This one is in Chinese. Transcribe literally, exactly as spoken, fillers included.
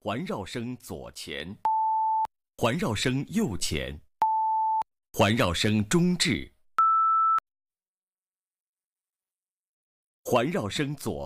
环绕声左前，环绕声右前，环绕声中置，环绕声左。